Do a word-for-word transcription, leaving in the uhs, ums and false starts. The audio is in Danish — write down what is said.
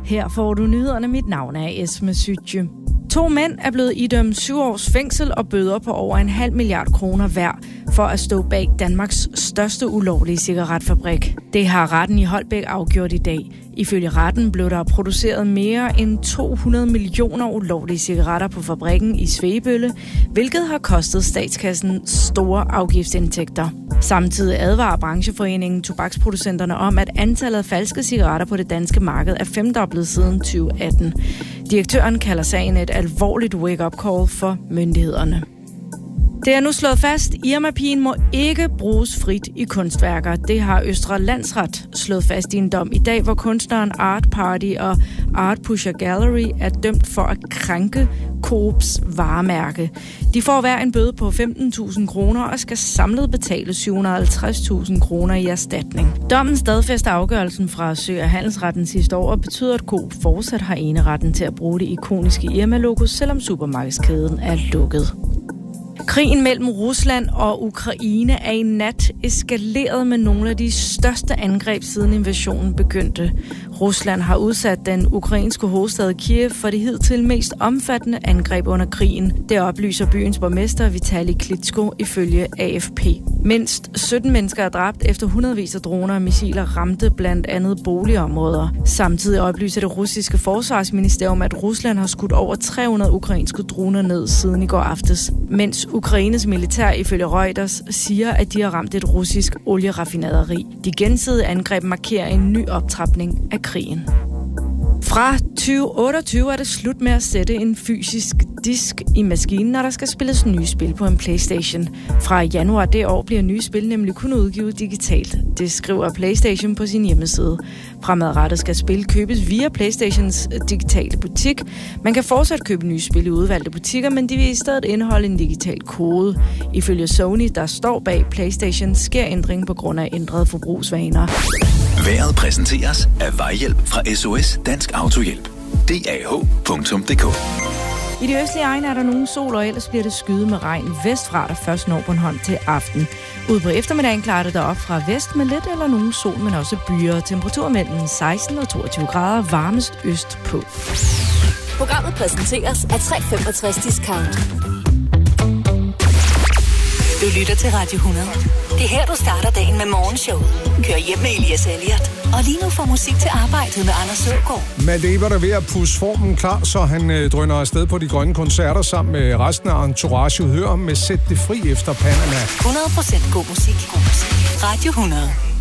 Her får du nyhederne. Mit navn er Esme Sytje. To mænd er blevet idømt syv års fængsel og bøder på over en halv milliard kroner hver for at stå bag Danmarks største ulovlige cigaretfabrik. Det har retten i Holbæk afgjort i dag. Ifølge retten blev der produceret mere end to hundrede millioner ulovlige cigaretter på fabrikken i Svebølle, hvilket har kostet statskassen store afgiftsindtægter. Samtidig advarer brancheforeningen tobaksproducenterne om, at antallet af falske cigaretter på det danske marked er femdoblet siden tyve atten. Direktøren kalder sagen et alvorligt wake-up call for myndighederne. Det er nu slået fast, at Irma-pigen må ikke bruges frit i kunstværker. Det har Østre Landsret slået fast i en dom i dag, hvor kunstneren Art Party og Art Pusher Gallery er dømt for at krænke Coops varemærke. De får hver en bøde på femten tusind kroner og skal samlet betale syv hundrede og halvtreds tusind kroner i erstatning. Dommen stadfæster afgørelsen fra Sø- og Handelsretten sidste år og betyder, at Coop fortsat har eneretten til at bruge det ikoniske Irma-logo, selvom supermarkedskæden er lukket. Krigen mellem Rusland og Ukraine er i nat eskaleret med nogle af de største angreb siden invasionen begyndte. Rusland har udsat den ukrainske hovedstad Kiev for det hidtil mest omfattende angreb under krigen. Det oplyser byens borgmester Vitali Klitschko ifølge A F P. Mindst sytten mennesker er dræbt efter hundredvis af droner og missiler ramte blandt andet boligområder. Samtidig oplyser det russiske forsvarsministerium, at Rusland har skudt over tre hundrede ukrainske droner ned siden i går aftes, mens Ukraines militær ifølge Reuters siger, at de har ramt et russisk olieraffinaderi. De gensidige angreb markerer en ny optrapning af krigen. Fra tyve otteogtyve er det slut med at sætte en fysisk disk i maskinen, når der skal spilles nye spil på en PlayStation. Fra januar det år bliver nye spil nemlig kun udgivet digitalt. Det skriver PlayStation på sin hjemmeside. Fremadrettet skal spil købes via PlayStations digitale butik. Man kan fortsat købe nye spil i udvalgte butikker, men de vil i stedet indeholde en digital kode. Ifølge Sony, der står bag PlayStation, sker ændring på grund af ændrede forbrugsvaner. Vejret præsenteres af Vejhjælp fra S O S Dansk Autohjælp. D A H punktum d k. I de østlige egne er der nogen sol, og ellers bliver det skyet med regn vestfra, der først når Bornholm til aften. Ude på eftermiddagen klarer det derop fra vest med lidt eller nogen sol, men også byer. Temperatur mellem seksten og toogtyve grader, varmest øst på. Programmet præsenteres af tre femogtres Discount. Du lytter til Radio hundrede. Det er her, du starter dagen med morgenshowet. Kør hjem med Elias Elliot. Og lige nu får musik til arbejdet med Anders Søgaard. Matt Ebert er ved at pusse formen klar, så han øh, drøner afsted på de grønne koncerter sammen med resten af entourage. Hør med Sæt det fri efter Panama. hundrede procent god musik. God musik. Radio hundrede.